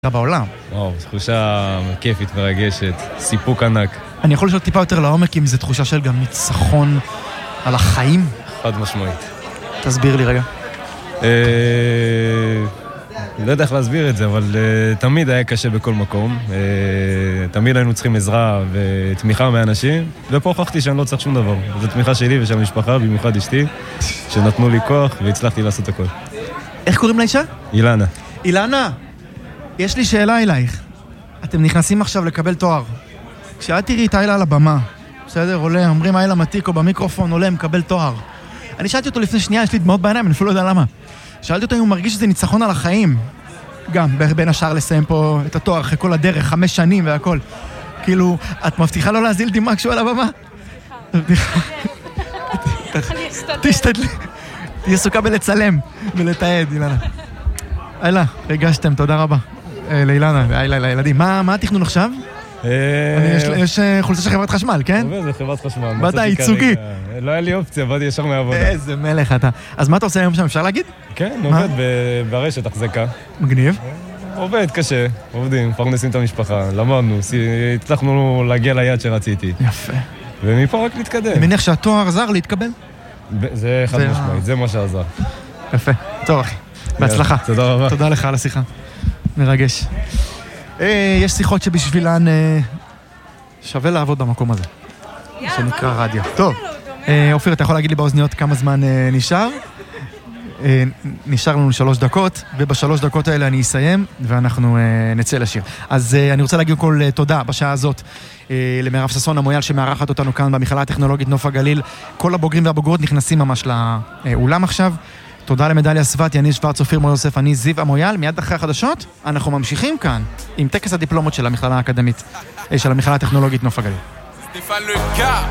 בעולם. וואו, תחושה כיפית מרגשת, סיפוק ענק. אני יכול לשאול טיפה יותר לעומק אם זו תחושה של גם ניצחון על החיים? חד משמעית. תסביר לי רגע. לא יודע איך להסביר את זה, אבל תמיד היה קשה בכל מקום. תמיד היינו צריכים עזרה ותמיכה מאנשים, ופה הוכחתי שאני לא צריך שום דבר. זו תמיכה שלי ושל המשפחה, במיוחד אשתי, שנתנו לי כוח והצלחתי לעשות הכל. איך קוראים לאישה? אילנה. אילנה, יש לי שאלה אלייך. אתם נכנסים עכשיו לקבל תואר. כשאת תראי את אילה על הבמה, בסדר, עולה, אומרים אילה מתיקו במיקרופון, עולה, מקבל תואר. אני שאלתי אותו לפני שנייה, יש לי דמעות בעיניים, אני אפילו לא יודע למה. שאלתי אותו אם הוא מרגיש שזה ניצחון על החיים. גם, בין השאר לסיים פה את התואר אחרי כל הדרך, 5 שנים והכל. כאילו, את מבטיחה לא להזיל דמעה כשהוא על הבמה? תשתדלי. תהיה עסוקה בלצלם ולתעד, אילנה. אילה, רגשתם, תודה רבה. לאילנה, לילדים. מה התכנון עכשיו? יש חולצה של חברת חשמל, כן? עובד, זה חברת חשמל. באת ייצוגי. לא היה לי אופציה, באתי ישר מהעבודה. איזה מלך אתה. אז מה אתה עושה היום שם, אפשר להגיד? כן, עובד ברשת החזקה. מגניב. עובד קשה, עובדים, מפרנסים את המשפחה, למדנו, הצלחנו להגיע ליעד שרציתי. יפה. ומפה רק להתקדם. אני מניח שהתואר עזר להתקבל? זה חד משמעית, זה מה שעזר. יפה. טוב אחי, בהצלחה. תודה רבה. תודה לך על השיחה. מרגש. יש שיחות שבשבילן שווה לעבוד במקום הזה, שנקרא רדיו. טוב, אופיר, אתה יכול להגיד לי באוזניות כמה זמן נשאר? נשאר לנו 3 דקות, וב3 דקות האלה אני אסיים, ואנחנו נצא לשיר. אז אני רוצה להגיד כל תודה בשעה הזאת למירב ששון המויאל שמארחת אותנו כאן במכללה הטכנולוגית נוף הגליל. כל הבוגרים והבוגרות נכנסים ממש לאולם עכשיו. תודה למדליה סבת, יניב שוורץ, אופיר מור יוסף, אני זיו המויאל. מיד אחרי החדשות אנחנו ממשיכים כאן עם טקס הדיפלומות של המכללה האקדמית, של המכללה הטכנולוגית נוף הגליל.